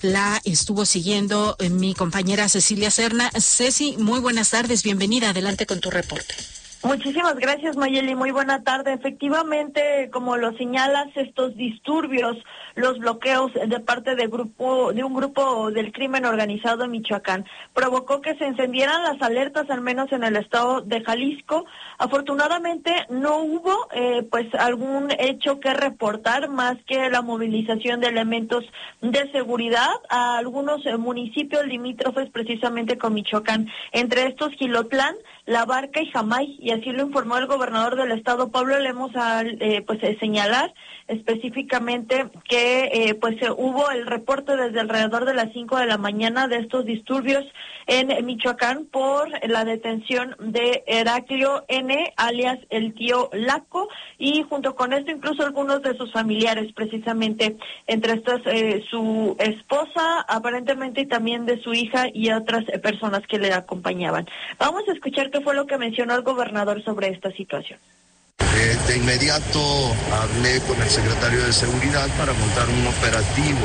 la estuvo siguiendo mi compañera Cecilia Serna. Ceci, muy buenas tardes, bienvenida, adelante con tu reporte. Muchísimas gracias, Mayeli. Muy buena tarde. Efectivamente, como lo señalas, estos disturbios, los bloqueos de parte de un grupo del crimen organizado en Michoacán, provocó que se encendieran las alertas, al menos en el estado de Jalisco. Afortunadamente, no hubo algún hecho que reportar, más que la movilización de elementos de seguridad a algunos municipios limítrofes precisamente con Michoacán, entre estos Jilotlán, La Barca y Jamay, y así lo informó el gobernador del estado, Pablo Lemos, al señalar específicamente que hubo el reporte desde alrededor de las 5 de la mañana de estos disturbios en Michoacán por la detención de Heraclio N., alias el tío Laco, y junto con esto incluso algunos de sus familiares, precisamente entre estas su esposa aparentemente, y también de su hija y otras personas que le acompañaban. Vamos a escuchar qué fue lo que mencionó el gobernador sobre esta situación. De inmediato hablé con el secretario de Seguridad para montar un operativo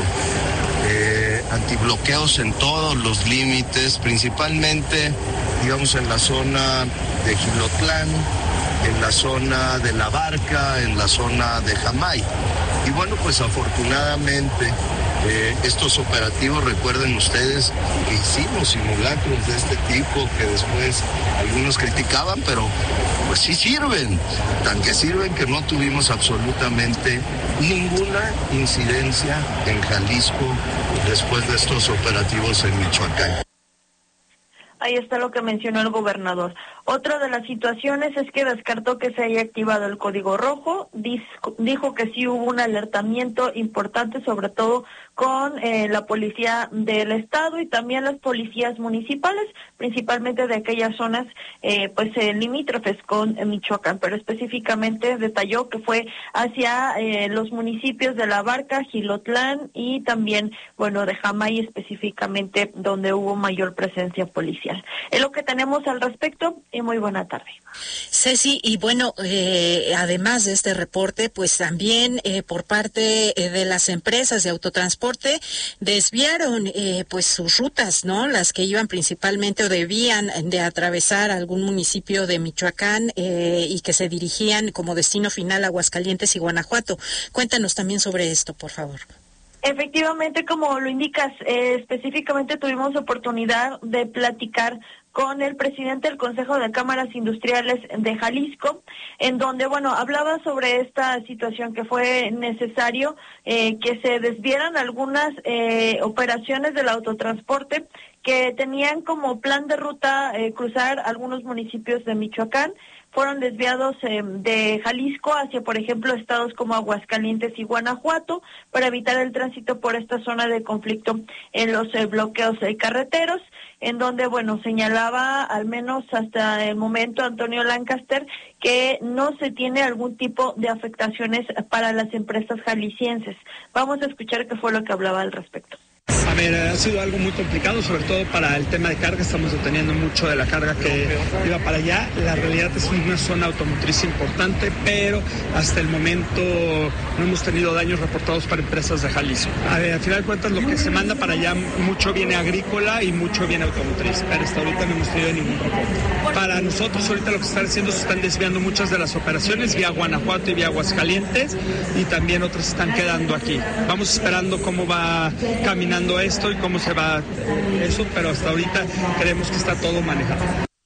antibloqueos en todos los límites, principalmente, digamos, en la zona de Jilotlán, en la zona de La Barca, en la zona de Jamay. Y bueno, pues afortunadamente estos operativos, recuerden ustedes que hicimos simulacros de este tipo que después algunos criticaban, pero pues sí sirven, tan que sirven que no tuvimos absolutamente ninguna incidencia en Jalisco después de estos operativos en Michoacán. Ahí está lo que mencionó el gobernador. Otra de las situaciones es que descartó que se haya activado el código rojo. Dijo que sí hubo un alertamiento importante, sobre todo con la policía del estado y también las policías municipales, principalmente de aquellas zonas limítrofes con Michoacán, pero específicamente detalló que fue hacia los municipios de La Barca, Jilotlán y también, de Jamay específicamente, donde hubo mayor presencia policial. Es lo que tenemos al respecto y muy buena tarde. Ceci, y además de este reporte, pues también por parte de las empresas de autotransporte desviaron sus rutas, ¿no? Las que iban principalmente o debían de atravesar algún municipio de Michoacán y que se dirigían como destino final a Aguascalientes y Guanajuato. Cuéntanos también sobre esto, por favor. Efectivamente, como lo indicas, específicamente tuvimos oportunidad de platicar con el presidente del Consejo de Cámaras Industriales de Jalisco, en donde, hablaba sobre esta situación, que fue necesario que se desvieran algunas operaciones del autotransporte que tenían como plan de ruta cruzar algunos municipios de Michoacán. Fueron desviados de Jalisco hacia, por ejemplo, estados como Aguascalientes y Guanajuato, para evitar el tránsito por esta zona de conflicto en los bloqueos carreteros, en donde, señalaba, al menos hasta el momento, Antonio Lancaster, que no se tiene algún tipo de afectaciones para las empresas jaliscienses. Vamos a escuchar qué fue lo que hablaba al respecto. A ver, ha sido algo muy complicado, sobre todo para el tema de carga. Estamos deteniendo mucho de la carga que iba para allá. La realidad es una zona automotriz importante, pero hasta el momento no hemos tenido daños reportados para empresas de Jalisco. A ver, al final de cuentas, lo que se manda para allá, mucho viene agrícola y mucho viene automotriz, pero hasta ahorita no hemos tenido ningún reporte. Para nosotros, ahorita lo que se está haciendo, se están desviando muchas de las operaciones vía Guanajuato y vía Aguascalientes, y también otras están quedando aquí. Vamos esperando cómo va caminando esto y cómo se va eso, pero hasta ahorita creemos que está todo manejado.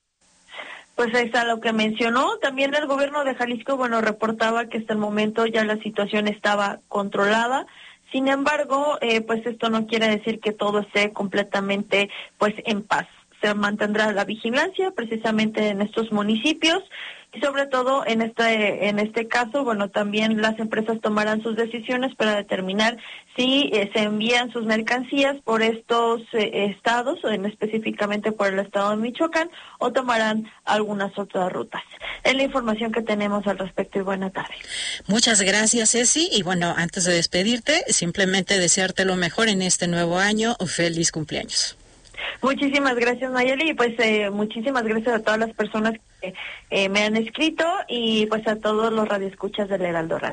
Pues ahí está lo que mencionó. También el gobierno de Jalisco, reportaba que hasta el momento ya la situación estaba controlada. Sin embargo, esto no quiere decir que todo esté completamente en paz. Se mantendrá la vigilancia precisamente en estos municipios. Y sobre todo en este caso, también las empresas tomarán sus decisiones para determinar si se envían sus mercancías por estos estados, específicamente por el estado de Michoacán, o tomarán algunas otras rutas. Es la información que tenemos al respecto y buena tarde. Muchas gracias, Ceci. Y antes de despedirte, simplemente desearte lo mejor en este nuevo año. Feliz cumpleaños. Muchísimas gracias, Mayeli, y muchísimas gracias a todas las personas que me han escrito y a todos los radioescuchas del Heraldo Radio.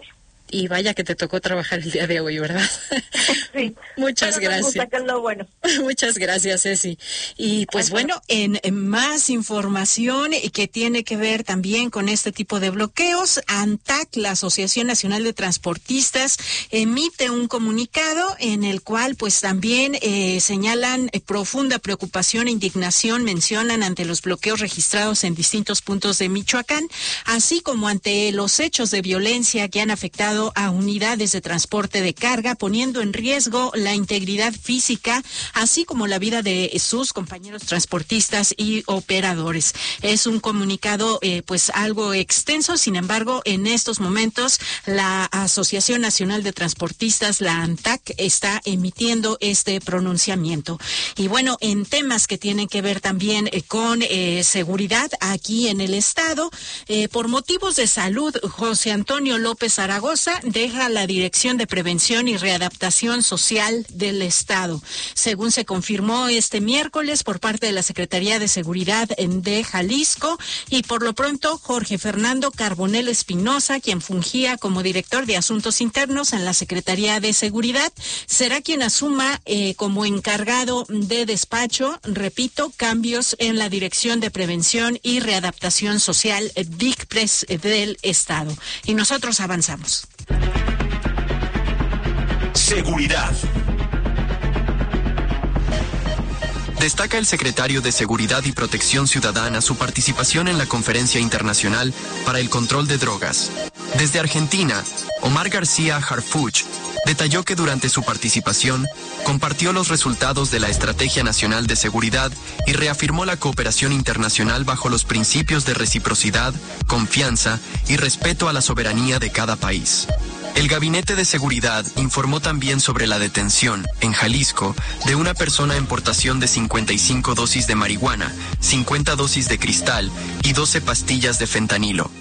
Y vaya que te tocó trabajar el día de hoy, ¿verdad? Sí. Muchas gracias. Que es lo bueno. Muchas gracias, Ceci. Y pues bueno, en más información que tiene que ver también con este tipo de bloqueos, ANTAC, la Asociación Nacional de Transportistas, emite un comunicado en el cual pues también señalan profunda preocupación e indignación, mencionan ante los bloqueos registrados en distintos puntos de Michoacán, así como ante los hechos de violencia que han afectado a unidades de transporte de carga, poniendo en riesgo la integridad física, así como la vida de sus compañeros transportistas y operadores. Es un comunicado pues algo extenso, sin embargo, en estos momentos la Asociación Nacional de Transportistas, la ANTAC, está emitiendo este pronunciamiento. Y bueno, en temas que tienen que ver también con seguridad aquí en el estado, por motivos de salud, José Antonio López Zaragoza deja la Dirección de Prevención y Readaptación Social del estado. Según se confirmó este miércoles por parte de la Secretaría de Seguridad de Jalisco, y por lo pronto Jorge Fernando Carbonell Espinosa, quien fungía como director de Asuntos Internos en la Secretaría de Seguridad, será quien asuma como encargado de despacho, repito, cambios en la Dirección de Prevención y Readaptación Social DICPRES del estado. Y nosotros avanzamos. Seguridad. Destaca el secretario de Seguridad y Protección Ciudadana su participación en la Conferencia Internacional para el Control de Drogas. Desde Argentina, Omar García Harfuch detalló que durante su participación compartió los resultados de la Estrategia Nacional de Seguridad y reafirmó la cooperación internacional bajo los principios de reciprocidad, confianza y respeto a la soberanía de cada país. El Gabinete de Seguridad informó también sobre la detención, en Jalisco, de una persona en portación de 55 dosis de marihuana, 50 dosis de cristal y 12 pastillas de fentanilo.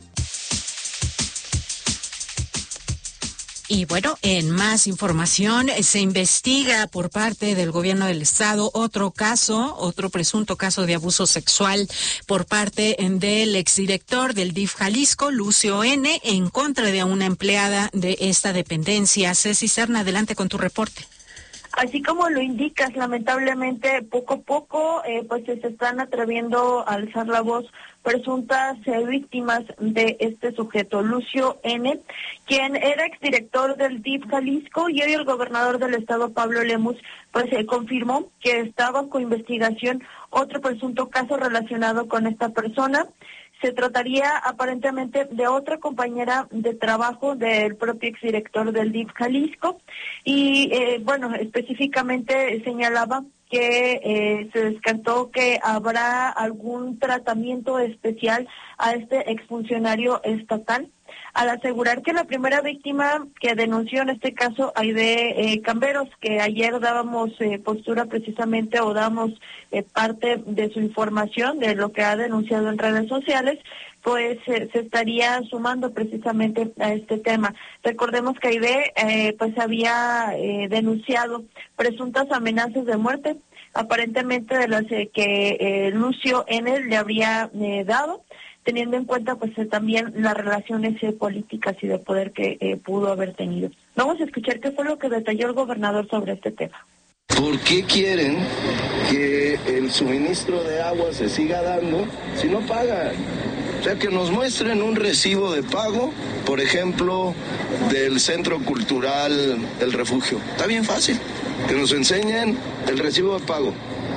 Y bueno, en más información, se investiga por parte del gobierno del estado otro presunto caso de abuso sexual por parte del exdirector del DIF Jalisco, Lucio N., en contra de una empleada de esta dependencia. Ceci Serna, adelante con tu reporte. Así como lo indicas, lamentablemente poco a poco pues se están atreviendo a alzar la voz presuntas víctimas de este sujeto, Lucio N., quien era exdirector del DIF Jalisco, y hoy el gobernador del estado, Pablo Lemus, pues confirmó que estaba con investigación otro presunto caso relacionado con esta persona. Se trataría aparentemente de otra compañera de trabajo del propio exdirector del DIF Jalisco, y bueno, específicamente señalaba que se descartó que habrá algún tratamiento especial a este exfuncionario estatal, al asegurar que la primera víctima que denunció en este caso, Aide Camberos, que ayer dábamos postura precisamente, o damos parte de su información de lo que ha denunciado en redes sociales, pues se estaría sumando precisamente a este tema. Recordemos que Aide pues había denunciado presuntas amenazas de muerte, aparentemente de las que Lucio N. le habría dado, teniendo en cuenta pues también las relaciones políticas y de poder que pudo haber tenido. Vamos a escuchar qué fue lo que detalló el gobernador sobre este tema. ¿Por qué quieren que el suministro de agua se siga dando si no pagan? O sea, que nos muestren un recibo de pago, por ejemplo, del Centro Cultural El Refugio. Está bien fácil. Que nos enseñen el recibo de pago.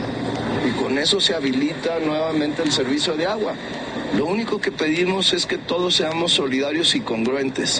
Y con eso se habilita nuevamente el servicio de agua. Lo único que pedimos es que todos seamos solidarios y congruentes.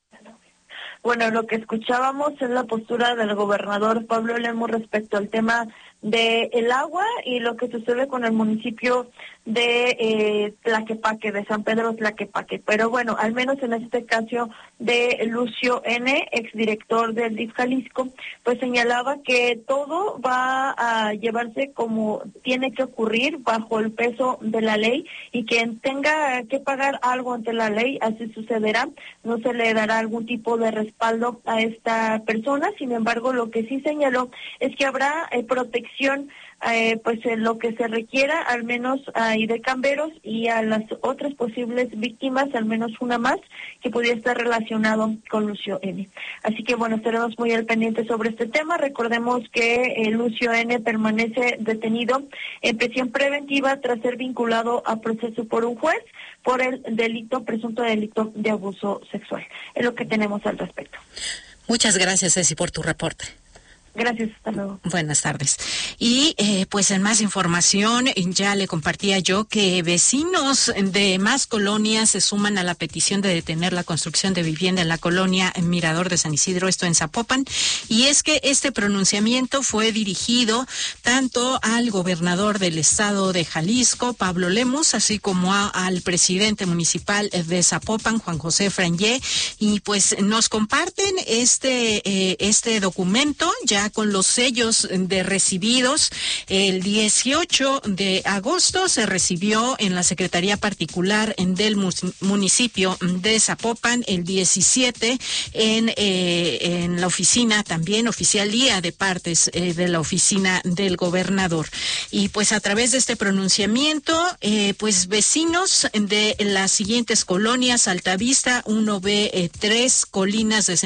Bueno, lo que escuchábamos es la postura del gobernador Pablo Lemus respecto al tema del agua y lo que sucede con el municipio de Tlaquepaque, de San Pedro Tlaquepaque. Pero bueno, al menos en este caso de Lucio N., exdirector del DIF Jalisco, pues señalaba que todo va a llevarse como tiene que ocurrir, bajo el peso de la ley, y quien tenga que pagar algo ante la ley, así sucederá. No se le dará algún tipo de respaldo a esta persona. Sin embargo, lo que sí señaló es que habrá protección protección, pues en lo que se requiera, al menos y de camberos, y a las otras posibles víctimas, al menos una más, que pudiera estar relacionado con Lucio N. Así que bueno, estaremos muy al pendiente sobre este tema. Recordemos que Lucio N. permanece detenido en prisión preventiva tras ser vinculado a proceso por un juez por el presunto delito de abuso sexual. Es lo que tenemos al respecto. Muchas gracias, Ceci, por tu reporte. Gracias, hasta luego. Buenas tardes. Y pues en más información, ya le compartía yo que vecinos de más colonias se suman a la petición de detener la construcción de vivienda en la colonia Mirador de San Isidro, esto en Zapopan. Y es que este pronunciamiento fue dirigido tanto al gobernador del estado de Jalisco, Pablo Lemus, así como al presidente municipal de Zapopan, Juan José Frangé, y pues nos comparten este documento ya con los sellos de recibidos. El 18 de agosto se recibió en la Secretaría Particular del municipio de Zapopan, el 17 en la oficina también, oficialía de partes de la oficina del gobernador. Y pues a través de este pronunciamiento, pues vecinos de las siguientes colonias: Altavista 1B3, Colinas del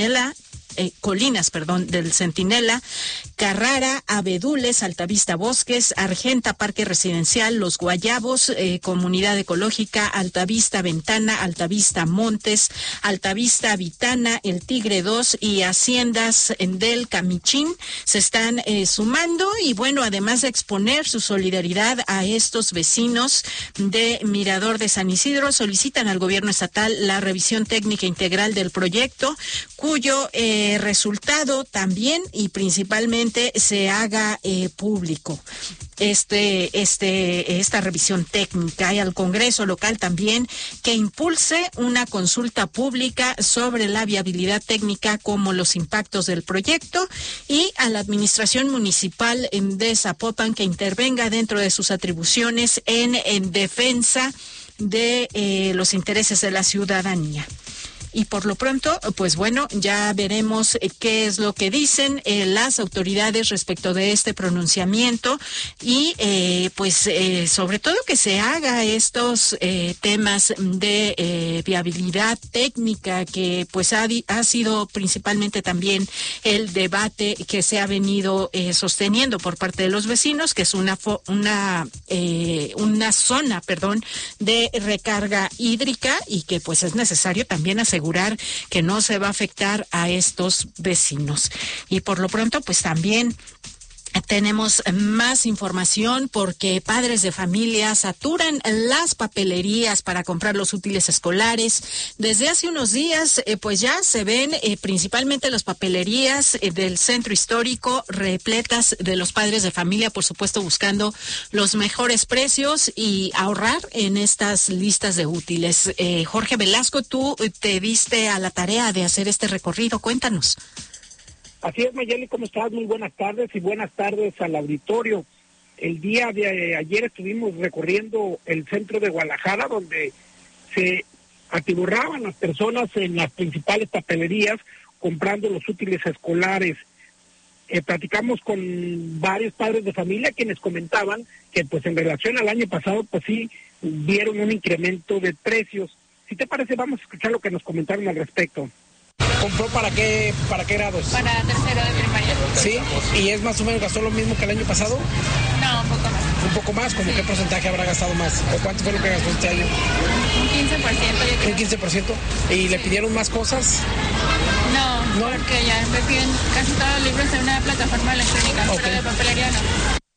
Centinela, Carrara, Abedules, Altavista Bosques, Argenta, Parque Residencial, Los Guayabos, Comunidad Ecológica, Altavista Ventana, Altavista Montes, Altavista Vitana, El Tigre 2 y Haciendas del Camichín se están sumando. Y bueno, además de exponer su solidaridad a estos vecinos de Mirador de San Isidro, solicitan al gobierno estatal la revisión técnica integral del proyecto, cuyo resultado también y principalmente se haga público esta revisión técnica, y al Congreso local también que impulse una consulta pública sobre la viabilidad técnica como los impactos del proyecto, y a la administración municipal de Zapopan que intervenga dentro de sus atribuciones en defensa de los intereses de la ciudadanía. Y por lo pronto, pues bueno, ya veremos qué es lo que dicen las autoridades respecto de este pronunciamiento, y sobre todo que se haga estos temas de viabilidad técnica, que pues ha sido principalmente también el debate que se ha venido sosteniendo por parte de los vecinos, que es una zona de recarga hídrica, y que pues es necesario también asegurar que no se va a afectar a estos vecinos. Y por lo pronto, pues también tenemos más información, porque padres de familia saturan las papelerías para comprar los útiles escolares. Desde hace unos días, pues ya se ven principalmente las papelerías del centro histórico repletas de los padres de familia, por supuesto buscando los mejores precios y ahorrar en estas listas de útiles. Jorge Velasco, tú te diste a la tarea de hacer este recorrido, cuéntanos. Así es, Mayeli, ¿cómo estás? Muy buenas tardes, y buenas tardes al auditorio. El día de ayer estuvimos recorriendo el centro de Guadalajara, donde se atiborraban las personas en las principales papelerías comprando los útiles escolares. Platicamos con varios padres de familia quienes comentaban que pues en relación al año pasado pues sí vieron un incremento de precios. Si te parece, vamos a escuchar lo que nos comentaron al respecto. ¿Compró para qué grados? Para tercero de primaria. ¿Sí? ¿Y es más o menos, gastó lo mismo que el año pasado? No, un poco más. ¿Un poco más? ¿Cómo qué porcentaje habrá gastado más? ¿O cuánto fue lo que gastó este año? Un 15%, yo creo. ¿Un 15%? ¿Y le pidieron más cosas? No, porque ya me piden casi todos los libros en una plataforma electrónica, okay, pero de papelería no.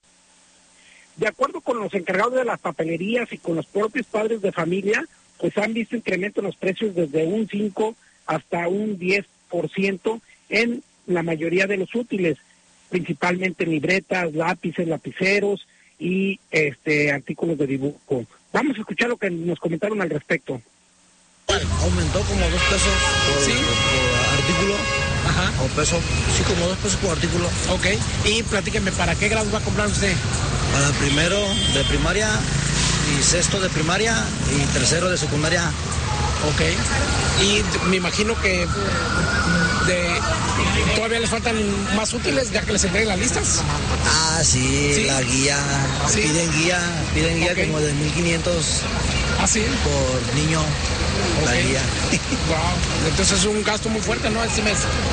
De acuerdo con los encargados de las papelerías y con los propios padres de familia, pues han visto incremento en los precios desde un 5 hasta un 10% en la mayoría de los útiles, principalmente libretas, lápices, lapiceros y artículos de dibujo. Vamos a escuchar lo que nos comentaron al respecto. Aumentó como 2 pesos por artículo. Ajá. O peso, sí, como 2 pesos por artículo. Ok, y platíqueme, ¿para qué grados va a comprar usted? Para primero de primaria y sexto de primaria y tercero de secundaria. Ok, y me imagino que ¿Todavía les faltan más útiles ya que les entreguen las listas? Sí, la guía. ¿Sí? Piden guía como de 1,500 por niño. La guía. Wow. Entonces es un gasto muy fuerte, ¿no? Este mes.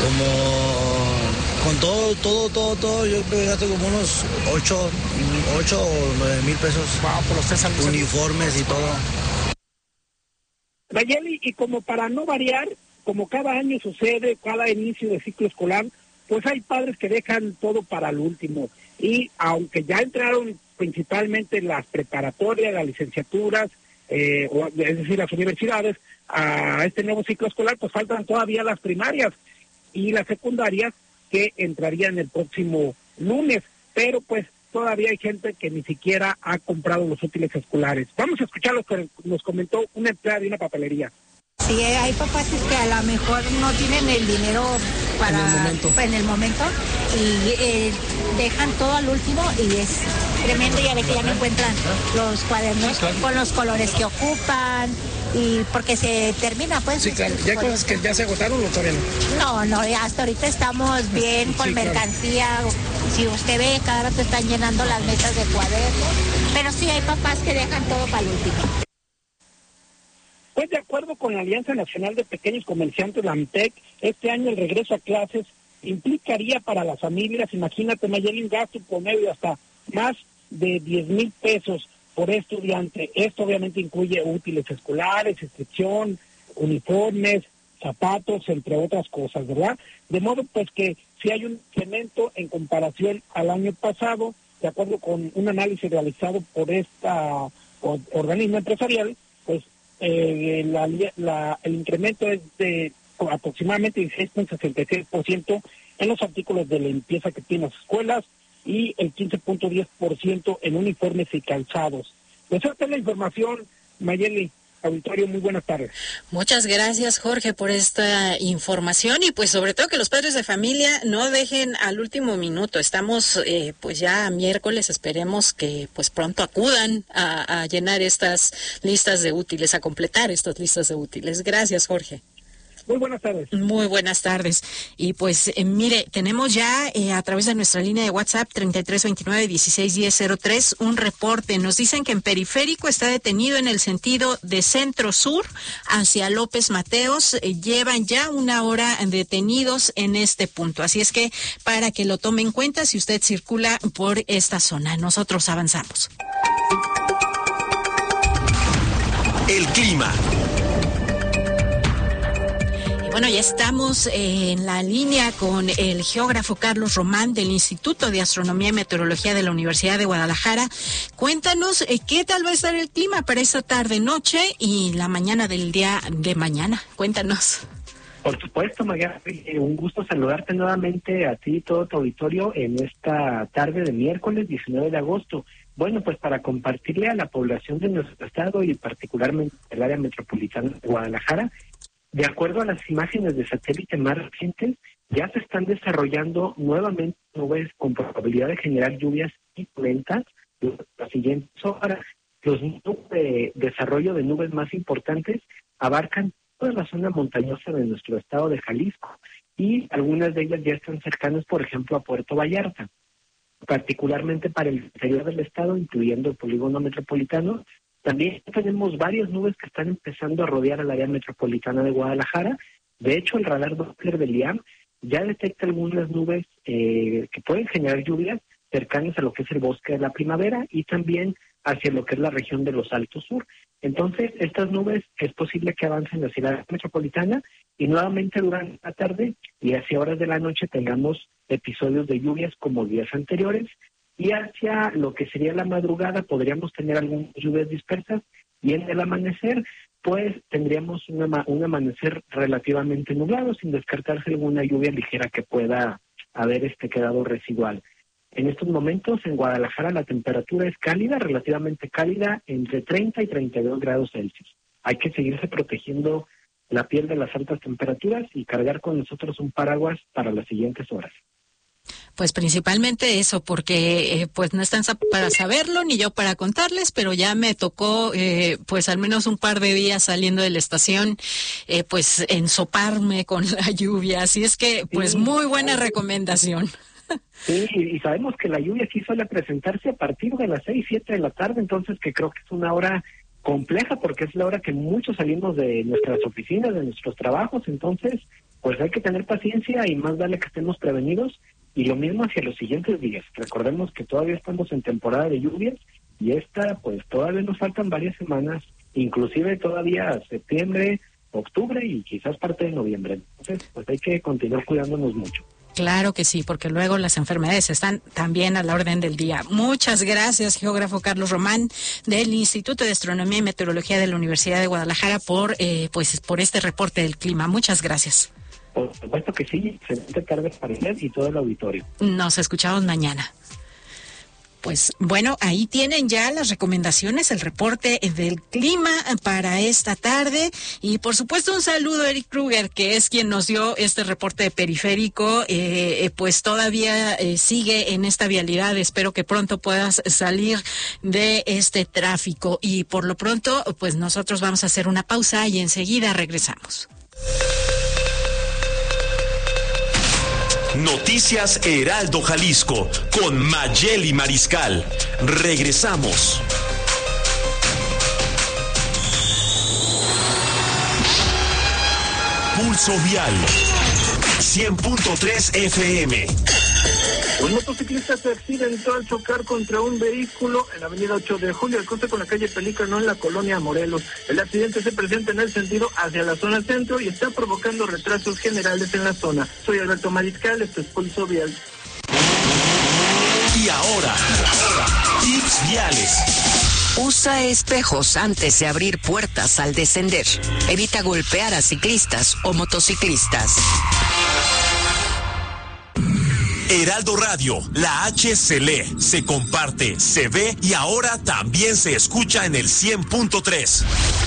Con todo, yo creo que gasto como unos 8 o 9 mil pesos. Wow, por los 3 años. Uniformes y todo. Nayeli, y como para no variar, como cada año sucede, cada inicio de ciclo escolar, pues hay padres que dejan todo para el último. Y aunque ya entraron principalmente las preparatorias, las licenciaturas, es decir, las universidades, a este nuevo ciclo escolar, pues faltan todavía las primarias y las secundarias que entrarían el próximo lunes. Pero pues todavía hay gente que ni siquiera ha comprado los útiles escolares. Vamos a escuchar lo que nos comentó una empleada de una papelería. Sí, hay papás que a lo mejor no tienen el dinero para en el momento y dejan todo al último y es tremendo, ya ve que ya no encuentran los cuadernos con los colores que ocupan y porque se termina pues. Sí, claro. ¿Ya hay cosas que ya se agotaron o todavía no? No, ya hasta ahorita estamos bien con mercancía. Claro. Si usted ve, cada rato están llenando las mesas de cuadernos, pero sí hay papás que dejan todo para el último. Pues de acuerdo con la Alianza Nacional de Pequeños Comerciantes, la AMTEC, este año el regreso a clases implicaría para las familias, imagínate, Mayeli, un gasto promedio hasta más de 10,000 pesos por estudiante. Esto obviamente incluye útiles escolares, inscripción, uniformes, zapatos, entre otras cosas, ¿verdad? De modo pues que si hay un incremento en comparación al año pasado, de acuerdo con un análisis realizado por esta organismo empresarial, pues el incremento es de aproximadamente 16.66% en los artículos de limpieza que tienen las escuelas y el 15.10% en uniformes y calzados. Pues esta es la información, Mayeli. Auditorio, muy buenas tardes. Muchas gracias, Jorge, por esta información y pues sobre todo que los padres de familia no dejen al último minuto. Estamos pues ya miércoles, esperemos que pues pronto acudan a llenar estas listas de útiles, a completar estas listas de útiles. Gracias, Jorge. Muy buenas tardes. Muy buenas tardes. Y pues, mire, tenemos ya a través de nuestra línea de WhatsApp 3329-161003 un reporte. Nos dicen que en Periférico está detenido en el sentido de centro-sur hacia López Mateos. Llevan ya 1 hora detenidos en este punto. Así es que para que lo tome en cuenta si usted circula por esta zona. Nosotros avanzamos. El clima. Bueno, ya estamos en la línea con el geógrafo Carlos Román del Instituto de Astronomía y Meteorología de la Universidad de Guadalajara. Cuéntanos qué tal va a estar el clima para esta tarde-noche y la mañana del día de mañana. Cuéntanos. Por supuesto, María, un gusto saludarte nuevamente a ti y todo tu auditorio en esta tarde de miércoles 19 de agosto. Bueno, pues para compartirle a la población de nuestro estado y particularmente el área metropolitana de Guadalajara, de acuerdo a las imágenes de satélite más recientes, ya se están desarrollando nuevamente nubes con probabilidad de generar lluvias y tormentas durante las siguientes horas. Los de desarrollo de nubes más importantes abarcan toda la zona montañosa de nuestro estado de Jalisco y algunas de ellas ya están cercanas, por ejemplo, a Puerto Vallarta, particularmente para el interior del estado, incluyendo el polígono metropolitano. También tenemos varias nubes que están empezando a rodear al área metropolitana de Guadalajara. De hecho, el radar Doppler del IAM ya detecta algunas nubes que pueden generar lluvias cercanas a lo que es el bosque de la primavera y también hacia lo que es la región de los Altos Sur. Entonces, estas nubes es posible que avancen hacia la área metropolitana y nuevamente durante la tarde y hacia horas de la noche tengamos episodios de lluvias como días anteriores. Y hacia lo que sería la madrugada podríamos tener algunas lluvias dispersas y en el amanecer pues tendríamos un amanecer relativamente nublado sin descartarse alguna lluvia ligera que pueda haber quedado residual. En estos momentos en Guadalajara la temperatura es cálida, relativamente cálida, entre 30 y 32 grados Celsius. Hay que seguirse protegiendo la piel de las altas temperaturas y cargar con nosotros un paraguas para las siguientes horas. pues principalmente eso, porque pues no están para saberlo ni yo para contarles, pero ya me tocó pues al menos un par de días saliendo de la estación, pues ensoparme con la lluvia, así es que pues muy buena recomendación. Sí, y sabemos que la lluvia sí suele presentarse a partir de las 6, 7 de la tarde, entonces que creo que es una hora compleja porque es la hora que muchos salimos de nuestras oficinas, de nuestros trabajos, entonces pues hay que tener paciencia y más vale que estemos prevenidos, y lo mismo hacia los siguientes días. Recordemos que todavía estamos en temporada de lluvias y pues todavía nos faltan varias semanas, inclusive todavía septiembre, octubre y quizás parte de noviembre. Entonces pues hay que continuar cuidándonos mucho. Claro que sí, porque luego las enfermedades están también a la orden del día. Muchas gracias, geógrafo Carlos Román, del Instituto de Astronomía y Meteorología de la Universidad de Guadalajara, por este reporte del clima. Muchas gracias. Por supuesto que sí, excelente tarde para usted y todo el auditorio. Nos escuchamos mañana. Pues bueno, ahí tienen ya las recomendaciones, el reporte del clima para esta tarde, y por supuesto un saludo a Eric Kruger, que es quien nos dio este reporte de periférico. Pues todavía sigue en esta vialidad, espero que pronto puedas salir de este tráfico, y por lo pronto pues nosotros vamos a hacer una pausa y enseguida regresamos. Noticias Heraldo Jalisco con Mayeli Mariscal. Regresamos. Pulso Vial 100.3 FM. Un motociclista se accidentó al chocar contra un vehículo en la avenida 8 de Julio, al cruce con la calle Pelícano en la colonia Morelos. El accidente se presenta en el sentido hacia la zona centro y está provocando retrasos generales en la zona. Soy Alberto Mariscal, esto es Pulso Vial. Y ahora, tips viales. Usa espejos antes de abrir puertas al descender. Evita golpear a ciclistas o motociclistas. Heraldo Radio, la H se lee, se comparte, se ve y ahora también se escucha en el 100.3.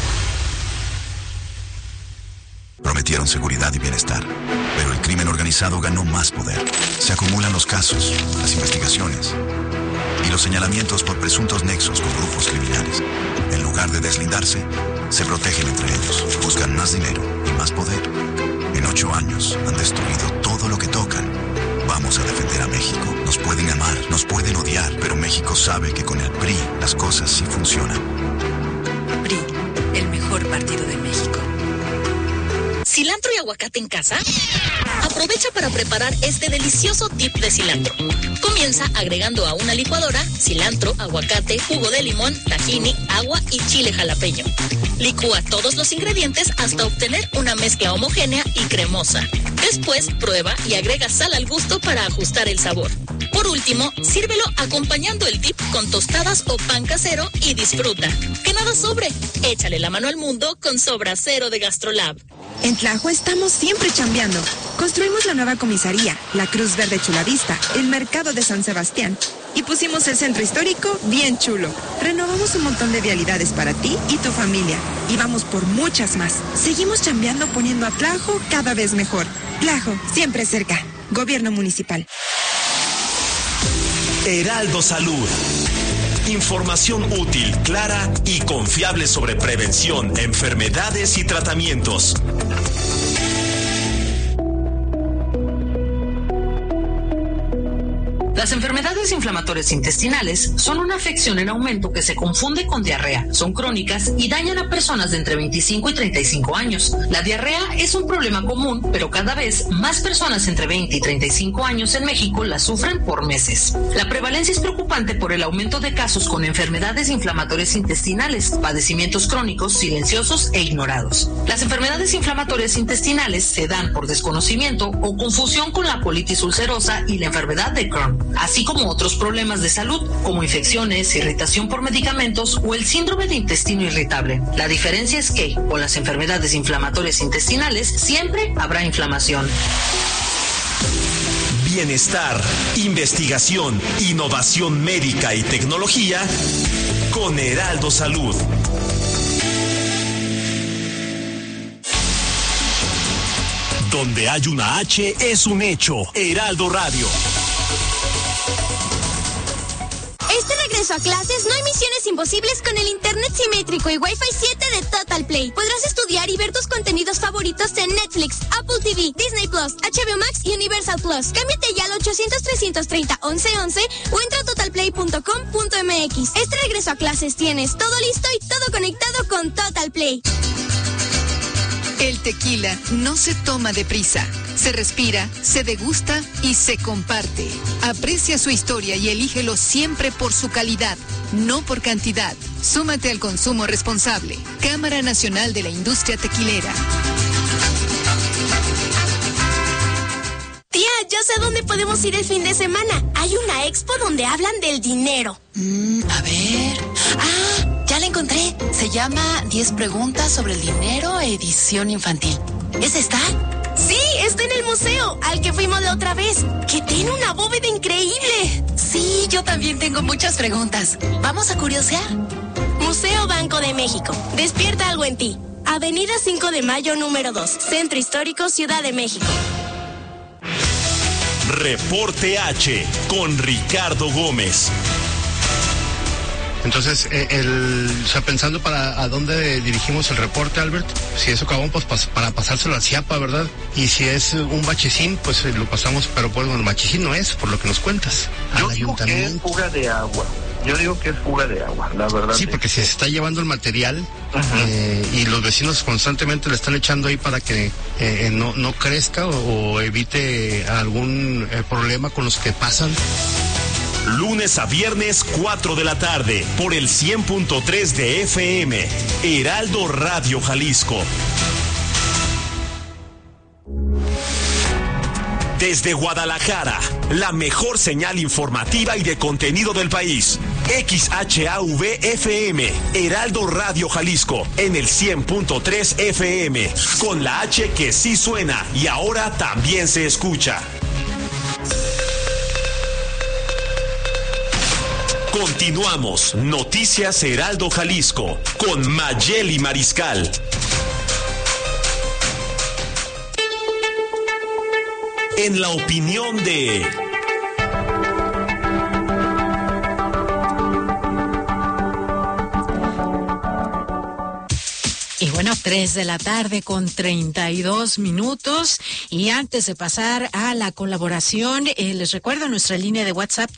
Prometieron seguridad y bienestar, pero el crimen organizado ganó más poder. Se acumulan los casos, las investigaciones y los señalamientos por presuntos nexos con grupos criminales. En lugar de deslindarse, se protegen entre ellos, buscan más dinero y más poder. En 8 años han destruido todo lo que tocan. Vamos a defender a México. Nos pueden amar, nos pueden odiar, pero México sabe que con el PRI las cosas sí funcionan. PRI, el mejor partido de México. ¿Cilantro y aguacate en casa? Aprovecha para preparar este delicioso dip de cilantro. Comienza agregando a una licuadora cilantro, aguacate, jugo de limón, tahini, agua y chile jalapeño. Licúa todos los ingredientes hasta obtener una mezcla homogénea y cremosa. Después prueba y agrega sal al gusto para ajustar el sabor. Por último, sírvelo acompañando el dip con tostadas o pan casero y disfruta. Que nada sobre. Échale la mano al mundo con Sobra Cero de GastroLab. En Tlajo estamos siempre chambeando. Construimos la nueva comisaría, la Cruz Verde Chulavista, el mercado de San Sebastián. Y pusimos el centro histórico bien chulo. Renovamos un montón de vialidades para ti y tu familia. Y vamos por muchas más. Seguimos chambeando poniendo a Tlajo cada vez mejor. Tlajo, siempre cerca. Gobierno municipal. Heraldo Salud. Información útil, clara y confiable sobre prevención, enfermedades y tratamientos. Las enfermedades inflamatorias intestinales son una afección en aumento que se confunde con diarrea. Son crónicas y dañan a personas de entre 25 y 35 años. La diarrea es un problema común, pero cada vez más personas entre 20 y 35 años en México la sufren por meses. La prevalencia es preocupante por el aumento de casos con enfermedades inflamatorias intestinales, padecimientos crónicos, silenciosos e ignorados. Las enfermedades inflamatorias intestinales se dan por desconocimiento o confusión con la colitis ulcerosa y la enfermedad de Crohn, así como otros problemas de salud, como infecciones, irritación por medicamentos o el síndrome de intestino irritable. La diferencia es que, con las enfermedades inflamatorias intestinales, siempre habrá inflamación. Bienestar, investigación, innovación médica y tecnología con Heraldo Salud. Donde hay una H es un hecho. Heraldo Radio. regreso a clases, no hay misiones imposibles con el internet simétrico y Wi-Fi 7 de Total Play. Podrás estudiar y ver tus contenidos favoritos en Netflix, Apple TV, Disney Plus, HBO Max y Universal Plus. Cámbiate ya al 800-330-1111 o entra a totalplay.com.mx. Este regreso a clases tienes todo listo y todo conectado con Total Play. El tequila no se toma deprisa, se respira, se degusta y se comparte. Aprecia su historia y elígelo siempre por su calidad, no por cantidad. Súmate al consumo responsable. Cámara Nacional de la Industria Tequilera. Tía, yo sé dónde podemos ir el fin de semana. Hay una expo donde hablan del dinero. A ver. Ya la encontré. Se llama 10 preguntas sobre el dinero, edición infantil. ¿Es esta? Sí, está en el museo, al que fuimos la otra vez, que tiene una bóveda increíble. Sí, yo también tengo muchas preguntas. ¿Vamos a curiosear? Museo Banco de México. Despierta algo en ti. Avenida 5 de Mayo, número 2. Centro Histórico, Ciudad de México. Reporte H con Ricardo Gómez. Entonces, pensando para a dónde dirigimos el reporte, Albert, si es Socavón, pues para pasárselo a Ciapa, ¿verdad? Y si es un bachecín, pues lo pasamos, pero bueno, el bachecín no es, por lo que nos cuentas. Yo digo que es fuga de agua. Yo digo que es fuga de agua, la verdad. Sí, porque si se está llevando el material y los vecinos constantemente le están echando ahí para que no crezca o evite algún problema con los que pasan. Lunes a viernes, 4 de la tarde, por el 100.3 de FM, Heraldo Radio Jalisco. Desde Guadalajara, la mejor señal informativa y de contenido del país. XHAV-FM, Heraldo Radio Jalisco, en el 100.3 FM, con la H que sí suena y ahora también se escucha. Continuamos, Noticias Heraldo Jalisco, con Mayeli Mariscal. En la opinión de... Y bueno, 3 de la tarde con 32 minutos. Y antes de pasar a la colaboración, les recuerdo nuestra línea de WhatsApp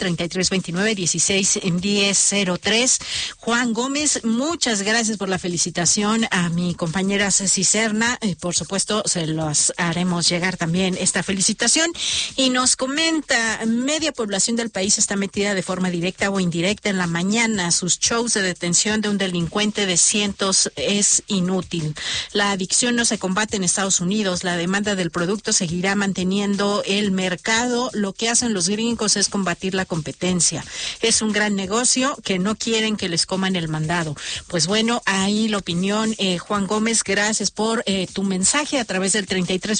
3329-161003. Juan Gómez, muchas gracias por la felicitación a mi compañera Ceci Serna. Por supuesto, se los haremos llegar también esta felicitación. Y nos comenta, media población del país está metida de forma directa o indirecta en la mañana. Sus shows de detención de un delincuente de cientos es inútil. La adicción no se combate en Estados Unidos. La demanda del producto seguirá manteniendo el mercado. Lo que hacen los gringos es combatir la competencia. Es un gran negocio que no quieren que les coman el mandado. Pues bueno, ahí la opinión, Juan Gómez, gracias por tu mensaje a través del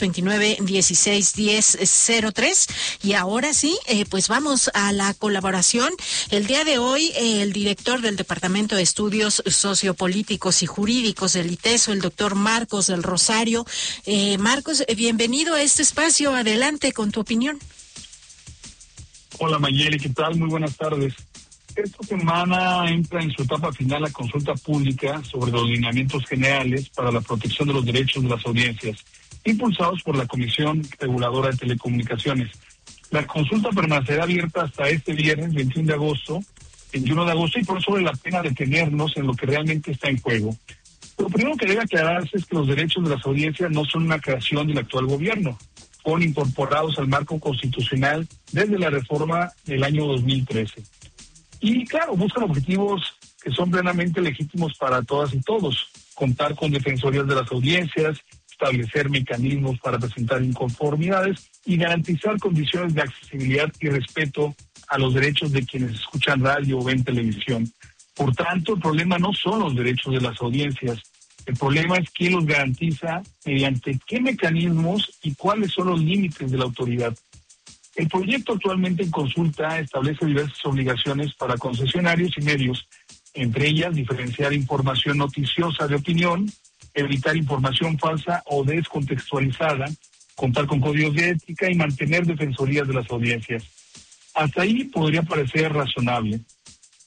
3329-161003. Y ahora sí, pues vamos a la colaboración. El día de hoy, el director del Departamento de Estudios Sociopolíticos y Jurídicos del ITESO, el doctor Marcos del Rosario. Marcos, bienvenido a este espacio. Adelante con tu opinión. Hola Mayeli, ¿qué tal? Muy buenas tardes. Esta semana entra en su etapa final la consulta pública sobre los lineamientos generales para la protección de los derechos de las audiencias, impulsados por la Comisión Reguladora de Telecomunicaciones. La consulta permanecerá abierta hasta este viernes 21 de agosto, y por eso vale la pena detenernos en lo que realmente está en juego. Lo primero que debe aclararse es que los derechos de las audiencias no son una creación del actual gobierno. Fueron incorporados al marco constitucional desde la reforma del año 2013. Y claro, buscan objetivos que son plenamente legítimos para todas y todos. Contar con defensorías de las audiencias, establecer mecanismos para presentar inconformidades y garantizar condiciones de accesibilidad y respeto a los derechos de quienes escuchan radio o ven televisión. Por tanto, el problema no son los derechos de las audiencias. El problema es quién los garantiza, mediante qué mecanismos y cuáles son los límites de la autoridad. El proyecto actualmente en consulta establece diversas obligaciones para concesionarios y medios, entre ellas diferenciar información noticiosa de opinión, evitar información falsa o descontextualizada, contar con códigos de ética y mantener defensorías de las audiencias. Hasta ahí podría parecer razonable.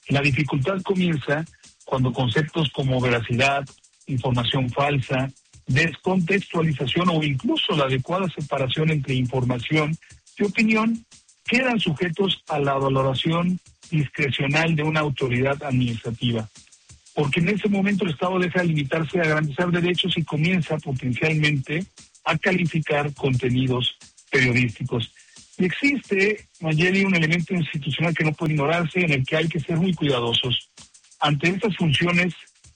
La dificultad comienza cuando conceptos como veracidad, información falsa, descontextualización o incluso la adecuada separación entre información y opinión quedan sujetos a la valoración discrecional de una autoridad administrativa. Porque en ese momento el Estado deja de limitarse a garantizar derechos y comienza potencialmente a calificar contenidos periodísticos. Y existe, Mayeli, un elemento institucional que no puede ignorarse, en el que hay que ser muy cuidadosos. Antes estas funciones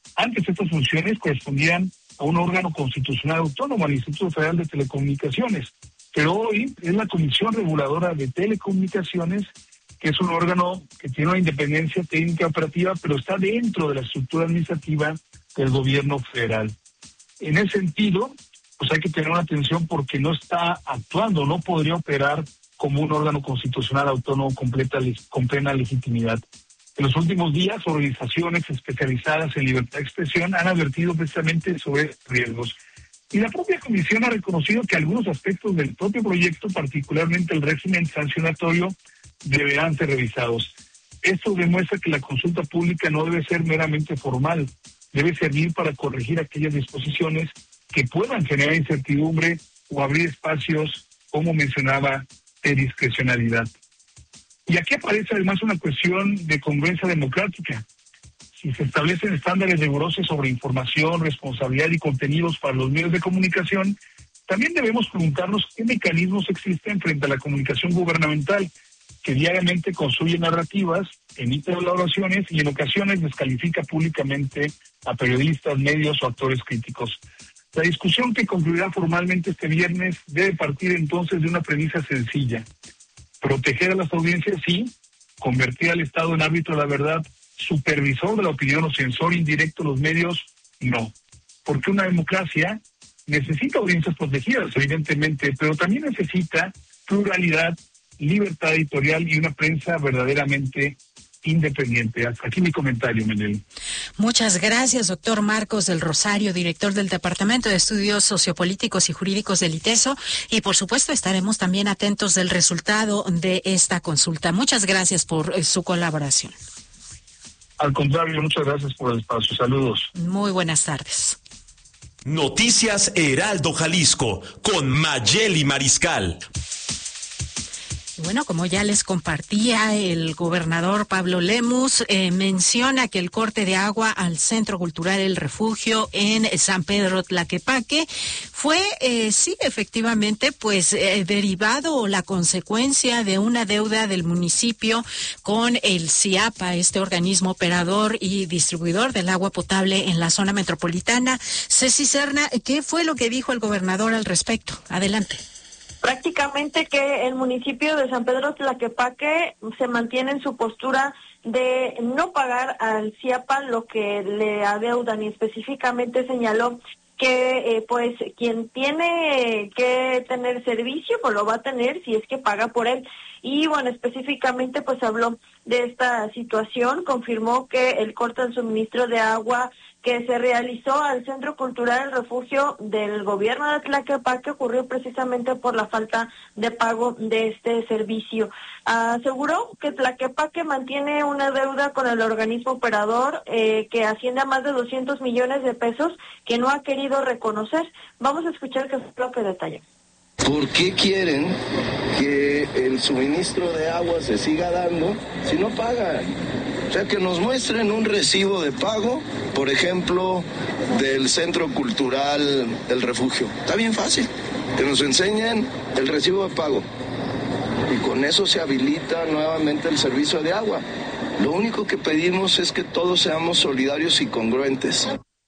correspondían a un órgano constitucional autónomo, al Instituto Federal de Telecomunicaciones. Pero hoy es la Comisión Reguladora de Telecomunicaciones, que es un órgano que tiene una independencia técnica operativa, pero está dentro de la estructura administrativa del gobierno federal. En ese sentido, pues hay que tener una atención porque no está actuando, no podría operar como un órgano constitucional autónomo con plena legitimidad. En los últimos días, organizaciones especializadas en libertad de expresión han advertido precisamente sobre riesgos. Y la propia Comisión ha reconocido que algunos aspectos del propio proyecto, particularmente el régimen sancionatorio, deberán ser revisados. Esto demuestra que la consulta pública no debe ser meramente formal, debe servir para corregir aquellas disposiciones que puedan generar incertidumbre o abrir espacios, como mencionaba, de discrecionalidad. Y aquí aparece además una cuestión de congruencia democrática. Si se establecen estándares rigurosos sobre información, responsabilidad y contenidos para los medios de comunicación, también debemos preguntarnos qué mecanismos existen frente a la comunicación gubernamental, que diariamente construye narrativas, emite valoraciones y en ocasiones descalifica públicamente a periodistas, medios o actores críticos. La discusión que concluirá formalmente este viernes debe partir entonces de una premisa sencilla. Proteger a las audiencias, sí. Convertir al Estado en árbitro de la verdad, supervisor de la opinión o censor indirecto de los medios, no. Porque una democracia necesita audiencias protegidas, evidentemente, pero también necesita pluralidad, libertad editorial y una prensa verdaderamente independiente. Hasta aquí mi comentario, Menel. Muchas gracias, doctor Marcos del Rosario, director del Departamento de Estudios Sociopolíticos y Jurídicos del ITESO, y por supuesto estaremos también atentos del resultado de esta consulta. Muchas gracias por su colaboración. Al contrario, muchas gracias por el espacio. Saludos. Muy buenas tardes. Noticias Heraldo Jalisco con Mayeli Mariscal. Bueno, como ya les compartía, el gobernador Pablo Lemus menciona que el corte de agua al Centro Cultural El Refugio en San Pedro Tlaquepaque fue, sí, efectivamente, pues derivado o la consecuencia de una deuda del municipio con el CIAPA, este organismo operador y distribuidor del agua potable en la zona metropolitana. Ceci Serna, ¿qué fue lo que dijo el gobernador al respecto? Adelante. Prácticamente que el municipio de San Pedro Tlaquepaque se mantiene en su postura de no pagar al CIAPA lo que le adeudan, y específicamente señaló que pues quien tiene que tener servicio pues lo va a tener si es que paga por él. Y bueno, específicamente pues habló de esta situación, confirmó que el corte del suministro de agua que se realizó al Centro Cultural El Refugio del gobierno de Tlaquepaque ocurrió precisamente por la falta de pago de este servicio. Aseguró que Tlaquepaque mantiene una deuda con el organismo operador que asciende a más de 200 millones de pesos que no ha querido reconocer. Vamos a escuchar qué es lo que detalla. ¿Por qué quieren que el suministro de agua se siga dando si no pagan? O sea, que nos muestren un recibo de pago, por ejemplo, del Centro Cultural El Refugio. Está bien fácil. Que nos enseñen el recibo de pago. Y con eso se habilita nuevamente el servicio de agua. Lo único que pedimos es que todos seamos solidarios y congruentes.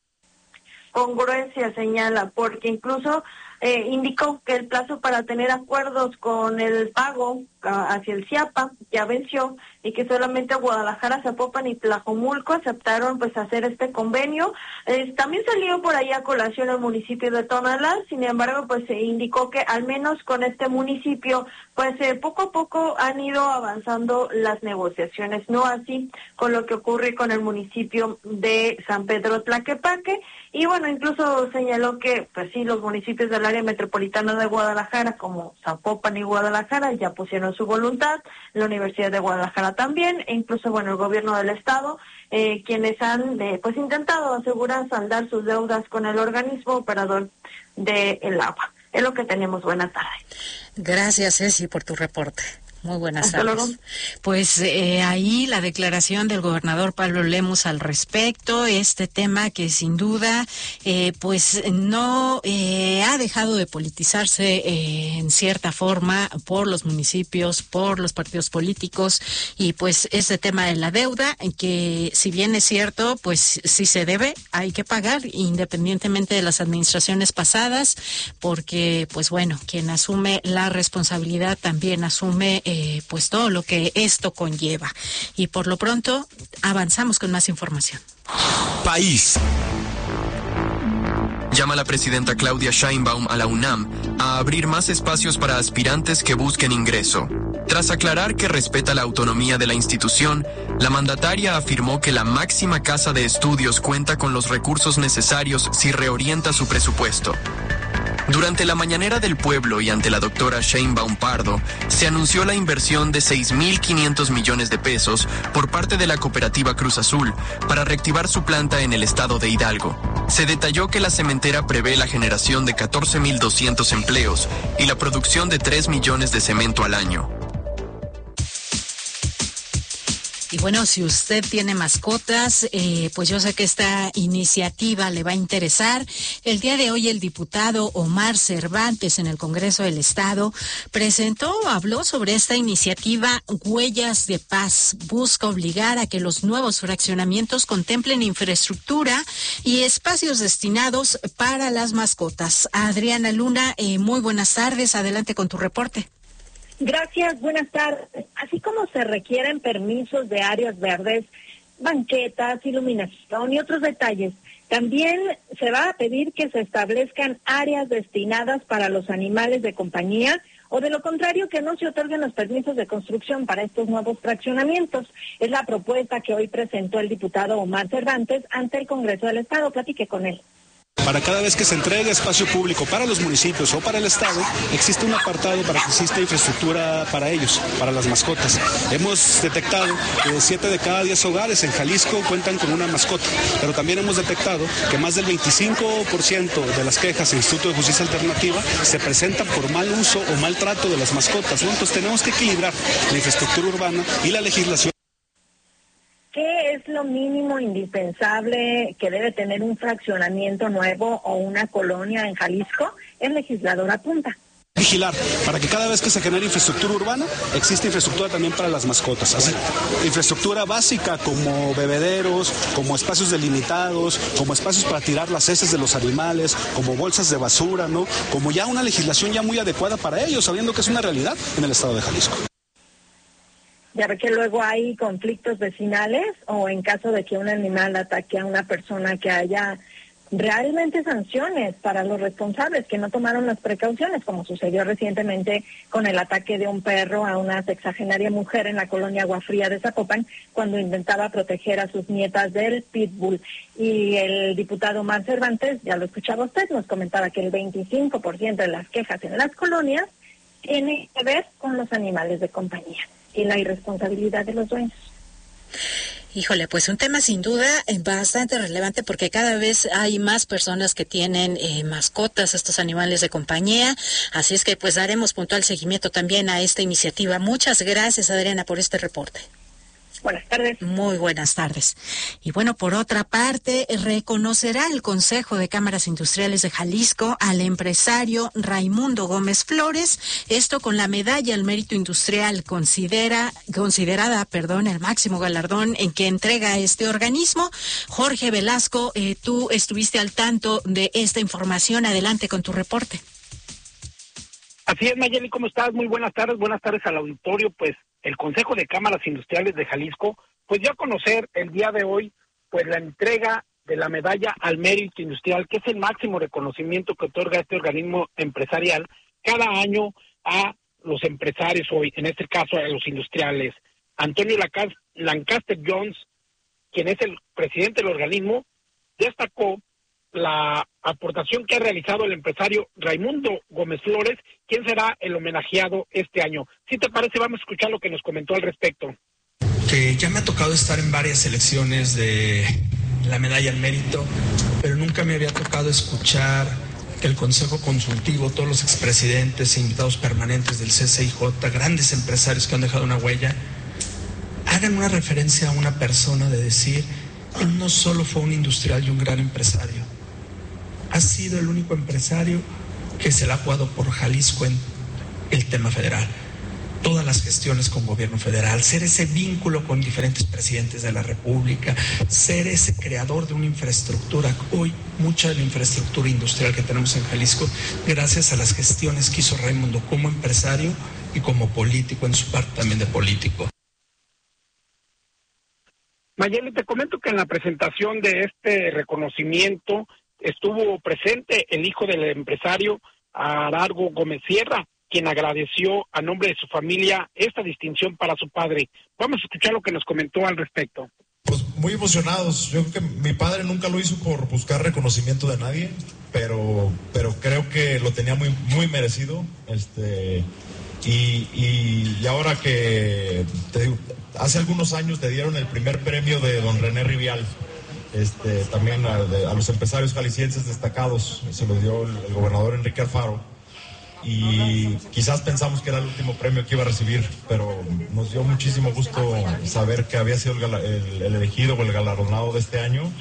Congruencia, señala, porque incluso indicó que el plazo para tener acuerdos con el pago hacia el CIAPA ya venció y que solamente Guadalajara, Zapopan y Tlajomulco aceptaron pues hacer este convenio. También salió por ahí a colación el municipio de Tonalá, sin embargo pues se indicó que al menos con este municipio pues poco a poco han ido avanzando las negociaciones, no así con lo que ocurre con el municipio de San Pedro Tlaquepaque. Y bueno, incluso señaló que pues sí, los municipios del área metropolitana de Guadalajara como Zapopan y Guadalajara ya pusieron manifestado su voluntad, la Universidad de Guadalajara también, e incluso, bueno, el gobierno del estado, quienes han pues intentado asegurar saldar sus deudas con el organismo operador del agua. Es lo que tenemos. Buenas tardes. Gracias, Ceci, por tu reporte. Muy buenas Hasta tardes. luego. Pues ahí la declaración del gobernador Pablo Lemus al respecto, este tema que sin duda pues no ha dejado de politizarse en cierta forma por los municipios, por los partidos políticos, y pues este tema de la deuda, que si bien es cierto, pues si se debe, hay que pagar independientemente de las administraciones pasadas, porque pues bueno, quien asume la responsabilidad también asume pues todo lo que esto conlleva. Y por lo pronto avanzamos con más información. País. Llama la presidenta Claudia Sheinbaum a la UNAM a abrir más espacios para aspirantes que busquen ingreso. Tras aclarar que respeta la autonomía de la institución, la mandataria afirmó que la máxima casa de estudios cuenta con los recursos necesarios si reorienta su presupuesto. Durante la mañanera del pueblo y ante la doctora Sheinbaum Pardo, se anunció la inversión de 6.500 millones de pesos por parte de la cooperativa Cruz Azul para reactivar su planta en el estado de Hidalgo. Se detalló que la cementera prevé la generación de 14.200 empleos y la producción de 3 millones de cemento al año. Y bueno, si usted tiene mascotas, pues yo sé que esta iniciativa le va a interesar. El día de hoy el diputado Omar Cervantes en el Congreso del Estado habló sobre esta iniciativa Huellas de Paz. Busca obligar a que los nuevos fraccionamientos contemplen infraestructura y espacios destinados para las mascotas. Adriana Luna, muy buenas tardes. Adelante con tu reporte. Gracias, buenas tardes. Así como se requieren permisos de áreas verdes, banquetas, iluminación y otros detalles, también se va a pedir que se establezcan áreas destinadas para los animales de compañía, o de lo contrario que no se otorguen los permisos de construcción para estos nuevos fraccionamientos. Es la propuesta que hoy presentó el diputado Omar Cervantes ante el Congreso del Estado. Platique con él. Para cada vez que se entregue espacio público para los municipios o para el Estado, existe un apartado para que exista infraestructura para ellos, para las mascotas. Hemos detectado que 7 de cada 10 hogares en Jalisco cuentan con una mascota, pero también hemos detectado que más del 25% de las quejas en Instituto de Justicia Alternativa se presentan por mal uso o maltrato de las mascotas, ¿no? Entonces tenemos que equilibrar la infraestructura urbana y la legislación. ¿Qué es lo mínimo indispensable que debe tener un fraccionamiento nuevo o una colonia en Jalisco? El legislador apunta. Vigilar para que cada vez que se genere infraestructura urbana, existe infraestructura también para las mascotas. Así, infraestructura básica como bebederos, como espacios delimitados, como espacios para tirar las heces de los animales, como bolsas de basura, ¿no? Como ya una legislación ya muy adecuada para ellos, sabiendo que es una realidad en el estado de Jalisco. Ya ve que luego hay conflictos vecinales o en caso de que un animal ataque a una persona, que haya realmente sanciones para los responsables que no tomaron las precauciones, como sucedió recientemente con el ataque de un perro a una sexagenaria mujer en la colonia Agua Fría de Zapopan cuando intentaba proteger a sus nietas del pitbull. Y el diputado Omar Cervantes, ya lo escuchaba usted, nos comentaba que el 25% de las quejas en las colonias tiene que ver con los animales de compañía y la irresponsabilidad de los dueños. Híjole, pues un tema sin duda bastante relevante porque cada vez hay más personas que tienen mascotas, estos animales de compañía, así es que pues daremos puntual seguimiento también a esta iniciativa. Muchas gracias, Adriana, por este reporte. Buenas tardes. Muy buenas tardes. Y bueno, por otra parte, reconocerá el Consejo de Cámaras Industriales de Jalisco al empresario Raimundo Gómez Flores, esto con la medalla al mérito industrial considerada, el máximo galardón en que entrega este organismo. Jorge Velasco, tú estuviste al tanto de esta información. Adelante con tu reporte. Así es, Mayeli, ¿cómo estás? Muy buenas tardes al auditorio. Pues el Consejo de Cámaras Industriales de Jalisco pues dio a conocer el día de hoy pues la entrega de la medalla al mérito industrial, que es el máximo reconocimiento que otorga este organismo empresarial cada año a los empresarios, hoy en este caso a los industriales. Antonio Lancaster Jones, quien es el presidente del organismo, destacó la aportación que ha realizado el empresario Raimundo Gómez Flores, quien será el homenajeado este año. Si te parece, vamos a escuchar lo que nos comentó al respecto. Que ya me ha tocado estar en varias elecciones de la medalla al mérito, pero nunca me había tocado escuchar que el Consejo Consultivo, todos los expresidentes e invitados permanentes del CCIJ, grandes empresarios que han dejado una huella, hagan una referencia a una persona de decir, él no solo fue un industrial y un gran empresario, ha sido el único empresario que se la ha jugado por Jalisco en el tema federal. Todas las gestiones con gobierno federal, ser ese vínculo con diferentes presidentes de la República, ser ese creador de una infraestructura. Hoy, mucha de la infraestructura industrial que tenemos en Jalisco, gracias a las gestiones que hizo Raimundo como empresario y como político, en su parte también de político. Mayeli, te comento que en la presentación de este reconocimiento estuvo presente el hijo del empresario Arargo Gómez Sierra, quien agradeció a nombre de su familia esta distinción para su padre. Vamos a escuchar lo que nos comentó al respecto. Pues muy emocionados. Yo creo que mi padre nunca lo hizo por buscar reconocimiento de nadie, pero creo que lo tenía muy, muy merecido. Y ahora que hace algunos años le dieron el primer premio de don René Rivial, también a los empresarios jaliscienses destacados, se lo dio el gobernador Enrique Alfaro. Y quizás pensamos que era el último premio que iba a recibir, pero nos dio muchísimo gusto saber que había sido el elegido o el galardonado de este año.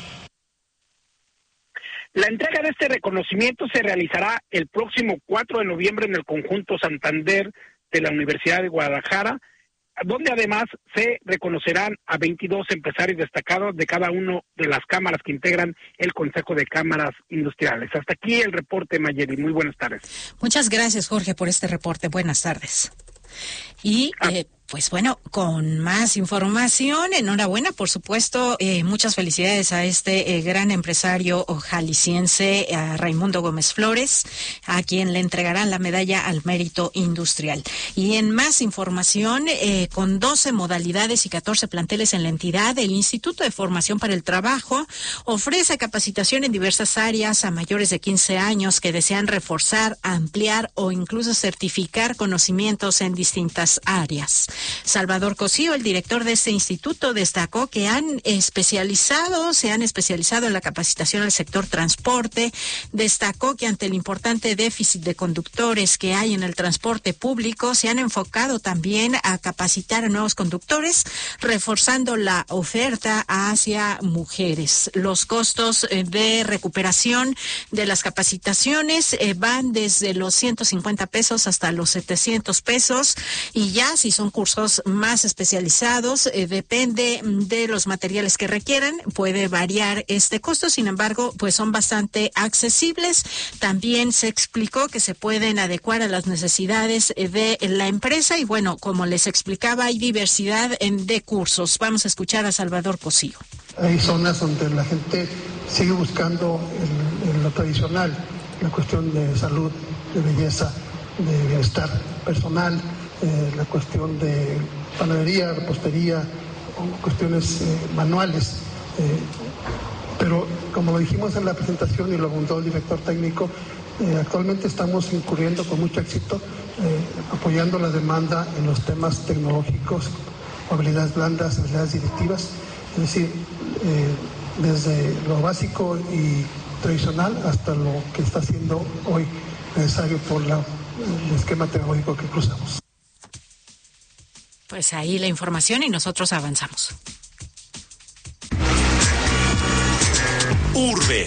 La entrega de este reconocimiento se realizará el próximo 4 de noviembre en el Conjunto Santander de la Universidad de Guadalajara, donde además se reconocerán a 22 empresarios destacados de cada una de las cámaras que integran el Consejo de Cámaras Industriales. Hasta aquí el reporte, Mayeli. Muy buenas tardes. Muchas gracias, Jorge, por este reporte. Buenas tardes. Y pues bueno, con más información, enhorabuena, por supuesto, muchas felicidades a este gran empresario jalisciense, a Raimundo Gómez Flores, a quien le entregarán la medalla al mérito industrial. Y en más información, con 12 modalidades y 14 planteles en la entidad, el Instituto de Formación para el Trabajo ofrece capacitación en diversas áreas a mayores de 15 años que desean reforzar, ampliar o incluso certificar conocimientos en distintas áreas. Salvador Cosío, el director de este instituto, destacó que se han especializado en la capacitación al sector transporte. Destacó que ante el importante déficit de conductores que hay en el transporte público, se han enfocado también a capacitar a nuevos conductores, reforzando la oferta hacia mujeres. Los costos de recuperación de las capacitaciones van desde los 150 pesos hasta los 700 pesos, y ya si son cursos más especializados, depende de los materiales que requieran, puede variar este costo. Sin embargo, pues son bastante accesibles. También se explicó que se pueden adecuar a las necesidades de la empresa y bueno, como les explicaba, hay diversidad de cursos. Vamos a escuchar a Salvador Cosío. Hay zonas donde la gente sigue buscando en lo tradicional, la cuestión de salud, de belleza, de bienestar personal, la cuestión de panadería, repostería, cuestiones manuales. Pero como lo dijimos en la presentación y lo apuntó el director técnico, actualmente estamos incurriendo con mucho éxito, apoyando la demanda en los temas tecnológicos, habilidades blandas, habilidades directivas, es decir, desde lo básico y tradicional hasta lo que está siendo hoy necesario por el esquema tecnológico que cruzamos. Pues ahí la información y nosotros avanzamos. Urbe.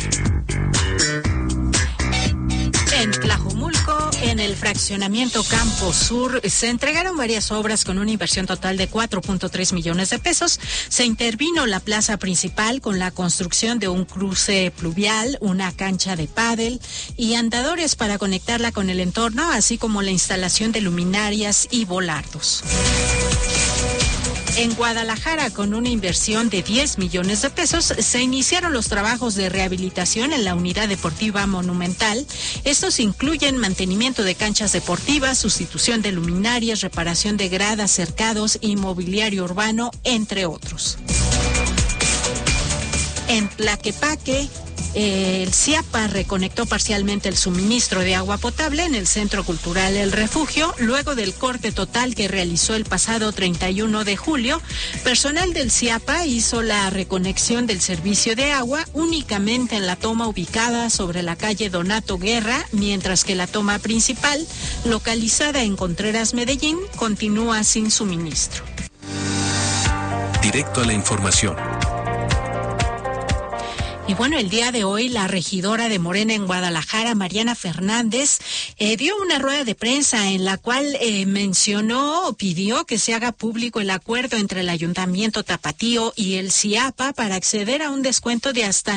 En Tlajomulco, en el fraccionamiento Campo Sur, se entregaron varias obras con una inversión total de 4.3 millones de pesos. Se intervino la plaza principal con la construcción de un cruce pluvial, una cancha de pádel y andadores para conectarla con el entorno, así como la instalación de luminarias y volardos. En Guadalajara, con una inversión de 10 millones de pesos, se iniciaron los trabajos de rehabilitación en la unidad deportiva Monumental. Estos incluyen mantenimiento de canchas deportivas, sustitución de luminarias, reparación de gradas, cercados y mobiliario urbano, entre otros. En Tlaquepaque, El CIAPA reconectó parcialmente el suministro de agua potable en el Centro Cultural El Refugio, luego del corte total que realizó el pasado 31 de julio. Personal del CIAPA hizo la reconexión del servicio de agua únicamente en la toma ubicada sobre la calle Donato Guerra, mientras que la toma principal, localizada en Contreras, Medellín, continúa sin suministro. Directo a la información. Y bueno, el día de hoy la regidora de Morena en Guadalajara, Mariana Fernández, dio una rueda de prensa en la cual mencionó o pidió que se haga público el acuerdo entre el Ayuntamiento Tapatío y el CIAPA para acceder a un descuento de hasta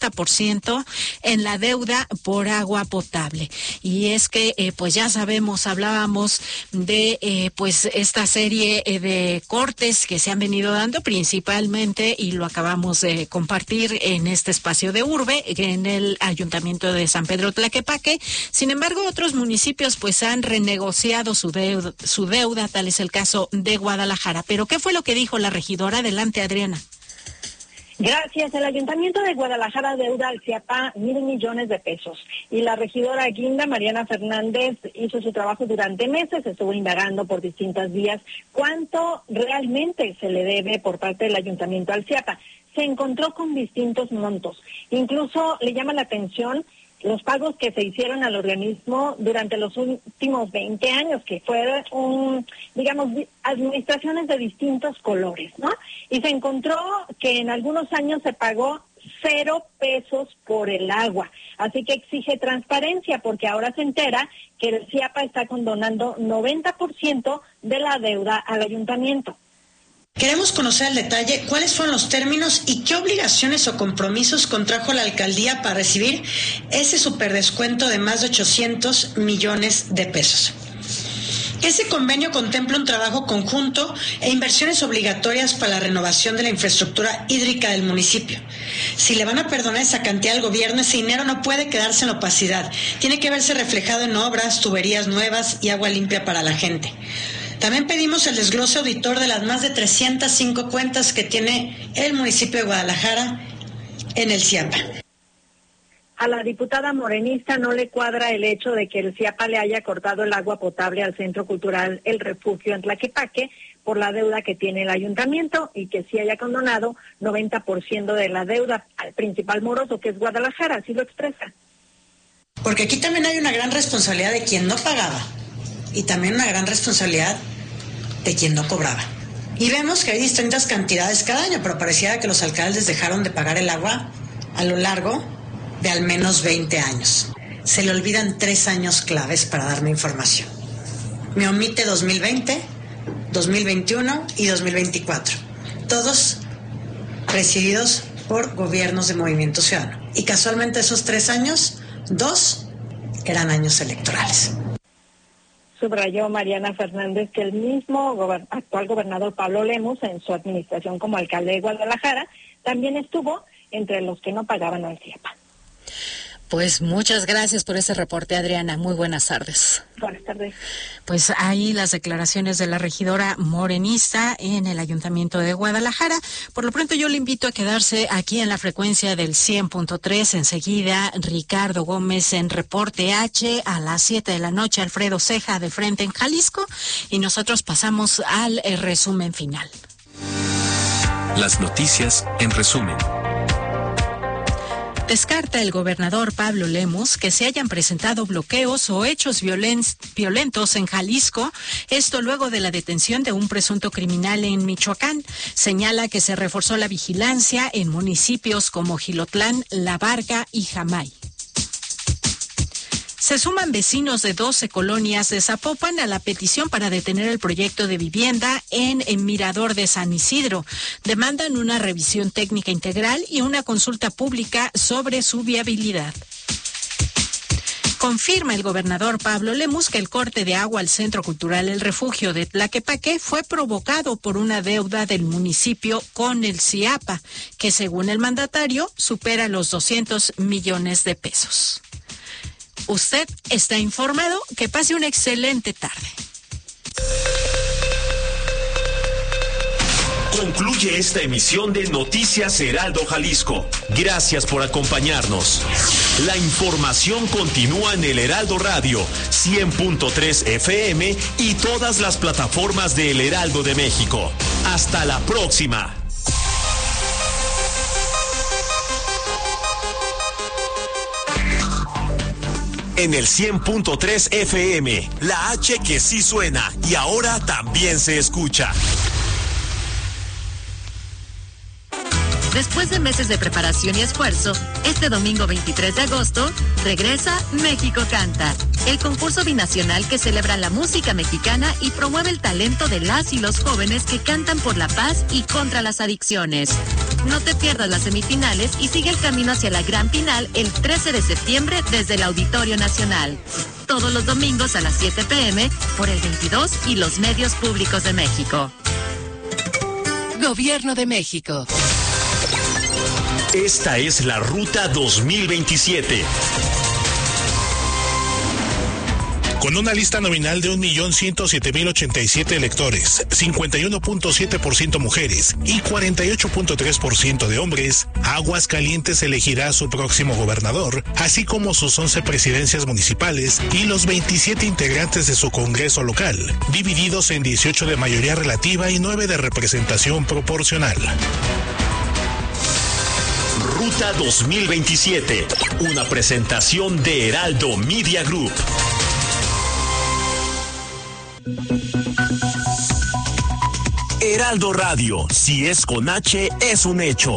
90% en la deuda por agua potable. Y es que, pues ya sabemos, hablábamos de pues esta serie de cortes que se han venido dando principalmente, y lo acabamos de compartir en este espacio de urbe, en el Ayuntamiento de San Pedro Tlaquepaque. Sin embargo, otros municipios pues han renegociado su deuda, tal es el caso de Guadalajara. Pero ¿qué fue lo que dijo la regidora? Adelante, Adriana. Gracias. El Ayuntamiento de Guadalajara deuda al CIAPA 1,000 millones de pesos. Y la regidora guinda, Mariana Fernández, hizo su trabajo durante meses, estuvo indagando por distintas vías cuánto realmente se le debe por parte del Ayuntamiento al CIAPA. Se encontró con distintos montos. Incluso le llama la atención los pagos que se hicieron al organismo durante los últimos 20 años, que fueron, administraciones de distintos colores, ¿no? Y se encontró que en algunos años se pagó 0 pesos por el agua. Así que exige transparencia, porque ahora se entera que el CIAPA está condonando 90% de la deuda al ayuntamiento. Queremos conocer al detalle cuáles fueron los términos y qué obligaciones o compromisos contrajo la alcaldía para recibir ese superdescuento de más de 800 millones de pesos. Ese convenio contempla un trabajo conjunto e inversiones obligatorias para la renovación de la infraestructura hídrica del municipio. Si le van a perdonar esa cantidad al gobierno, ese dinero no puede quedarse en la opacidad. Tiene que verse reflejado en obras, tuberías nuevas y agua limpia para la gente. También pedimos el desglose auditor de las más de 305 cuentas que tiene el municipio de Guadalajara en el CIAPA. A la diputada morenista no le cuadra el hecho de que el CIAPA le haya cortado el agua potable al Centro Cultural El Refugio en Tlaquepaque por la deuda que tiene el ayuntamiento, y que sí haya condonado 90% de la deuda al principal moroso, que es Guadalajara, así lo expresa. Porque aquí también hay una gran responsabilidad de quien no pagaba y también una gran responsabilidad de quien no cobraba. Y vemos que hay distintas cantidades cada año, pero pareciera que los alcaldes dejaron de pagar el agua a lo largo de al menos 20 años. Se le olvidan 3 años claves para darme información. Me omite 2020, 2021 y 2024. Todos presididos por gobiernos de Movimiento Ciudadano. Y casualmente esos 3 años, 2 eran años electorales. Subrayó Mariana Fernández que el mismo actual gobernador Pablo Lemus, en su administración como alcalde de Guadalajara, también estuvo entre los que no pagaban al CIAPA. Pues muchas gracias por ese reporte, Adriana. Muy buenas tardes. Buenas tardes. Pues ahí las declaraciones de la regidora morenista en el Ayuntamiento de Guadalajara. Por lo pronto yo le invito a quedarse aquí en la frecuencia del 100.3. Enseguida, Ricardo Gómez en Reporte H a las 7 de la noche, Alfredo Ceja de Frente en Jalisco, y nosotros pasamos al resumen final. Las noticias en resumen. Descarta el gobernador Pablo Lemus que se hayan presentado bloqueos o hechos violentos en Jalisco, esto luego de la detención de un presunto criminal en Michoacán. Señala que se reforzó la vigilancia en municipios como Jilotlán, La Barca y Jamay. Se suman vecinos de 12 colonias de Zapopan a la petición para detener el proyecto de vivienda en Mirador de San Isidro. Demandan una revisión técnica integral y una consulta pública sobre su viabilidad. Confirma el gobernador Pablo Lemus que el corte de agua al Centro Cultural El Refugio de Tlaquepaque fue provocado por una deuda del municipio con el CIAPA, que según el mandatario supera los 200 millones de pesos. Usted está informado. Que pase una excelente tarde. Concluye esta emisión de Noticias Heraldo Jalisco. Gracias por acompañarnos. La información continúa en el Heraldo Radio, 100.3 FM y todas las plataformas de El Heraldo de México. Hasta la próxima. En el 100.3 FM, la H que sí suena y ahora también se escucha. Después de meses de preparación y esfuerzo, este domingo 23 de agosto, regresa México Canta, el concurso binacional que celebra la música mexicana y promueve el talento de las y los jóvenes que cantan por la paz y contra las adicciones. No te pierdas las semifinales y sigue el camino hacia la gran final el 13 de septiembre desde el Auditorio Nacional. Todos los domingos a las 7 p.m. por el 22 y los medios públicos de México. Gobierno de México. Esta es la Ruta 2027. Con una lista nominal de 1.107.087 electores, 51.7% mujeres y 48.3% de hombres, Aguascalientes elegirá a su próximo gobernador, así como sus 11 presidencias municipales y los 27 integrantes de su Congreso local, divididos en 18 de mayoría relativa y 9 de representación proporcional. Ruta 2027, una presentación de Heraldo Media Group. Heraldo Radio, si es con H, es un hecho.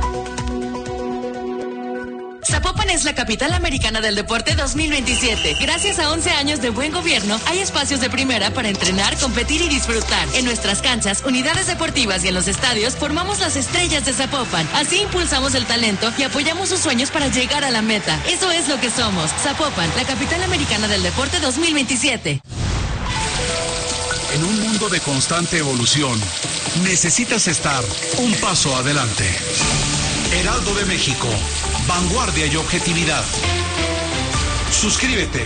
Zapopan es la capital americana del deporte 2027. Gracias a 11 años de buen gobierno, hay espacios de primera para entrenar, competir y disfrutar. En nuestras canchas, unidades deportivas y en los estadios, formamos las estrellas de Zapopan. Así impulsamos el talento y apoyamos sus sueños para llegar a la meta. Eso es lo que somos. Zapopan, la capital americana del deporte 2027. En un mundo de constante evolución, necesitas estar un paso adelante. Heraldo de México, vanguardia y objetividad. Suscríbete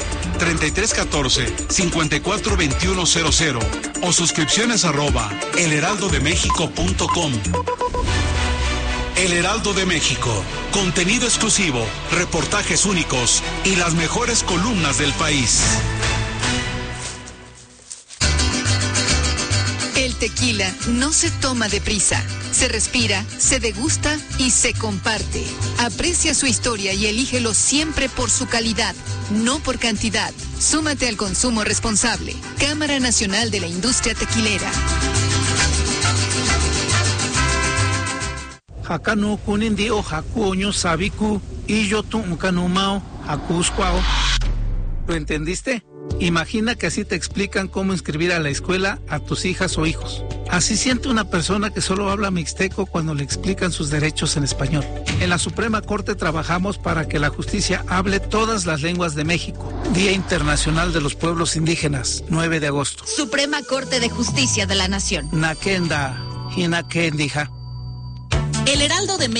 3314-542100 o suscripciones @elheraldodemexico.com. El Heraldo de México, contenido exclusivo, reportajes únicos y las mejores columnas del país. El tequila no se toma deprisa, se respira, se degusta y se comparte. Aprecia su historia y elígelo siempre por su calidad, no por cantidad. Súmate al consumo responsable. Cámara Nacional de la Industria Tequilera. Hakanu kunindi o hakuoño sabiku y yo tuncanumao hakuscuao. ¿Lo entendiste? Imagina que así te explican cómo inscribir a la escuela a tus hijas o hijos. Así siente una persona que solo habla mixteco cuando le explican sus derechos en español. En la Suprema Corte trabajamos para que la justicia hable todas las lenguas de México. Día Internacional de los Pueblos Indígenas, 9 de agosto. Suprema Corte de Justicia de la Nación. Nakenda, Hinakendija. El Heraldo de México